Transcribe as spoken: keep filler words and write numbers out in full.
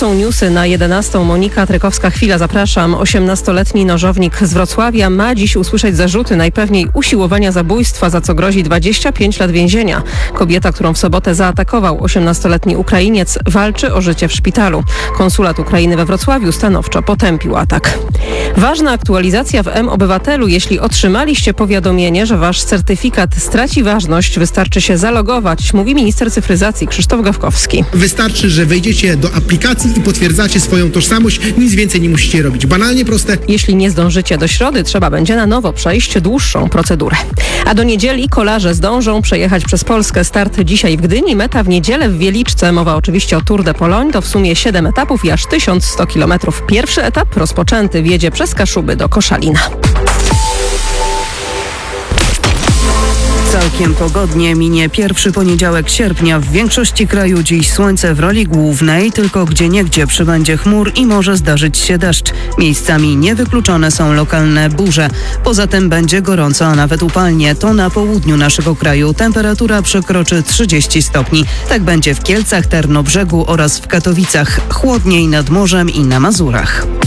są newsy na jedenastą. Monika Trykowska-Chwila, zapraszam. osiemnastoletni nożownik z Wrocławia ma dziś usłyszeć zarzuty najpewniej usiłowania zabójstwa, za co grozi dwadzieścia pięć lat więzienia. Kobieta, którą w sobotę zaatakował osiemnastoletni Ukrainiec, walczy o życie w szpitalu. Konsulat Ukrainy we Wrocławiu stanowczo potępił atak. Ważna aktualizacja w M-Obywatelu. Jeśli otrzymaliście powiadomienie, że wasz certyfikat straci ważność, wystarczy się zalogować, mówi minister cyfryzacji Krzysztof Gawkowski. Wystarczy, że wejdziecie do aplikacji i potwierdzacie swoją tożsamość. Nic więcej nie musicie robić. Banalnie proste. Jeśli nie zdążycie do środy, trzeba będzie na nowo przejść dłuższą procedurę. A do niedzieli kolarze zdążą przejechać przez Polskę. Start dzisiaj w Gdyni, meta w niedzielę w Wieliczce. Mowa oczywiście o Tour de Pologne. To w sumie siedem etapów i aż tysiąc sto kilometrów. Pierwszy etap rozpoczęty wjedzie przez Kaszuby do Koszalina. Całkiem pogodnie minie pierwszy poniedziałek sierpnia. W większości kraju dziś słońce w roli głównej, tylko gdzieniegdzie przybędzie chmur i może zdarzyć się deszcz. Miejscami niewykluczone są lokalne burze. Poza tym będzie gorąco, a nawet upalnie. To na południu naszego kraju. Temperatura przekroczy trzydzieści stopni. Tak będzie w Kielcach, Tarnobrzegu oraz w Katowicach. Chłodniej nad morzem i na Mazurach.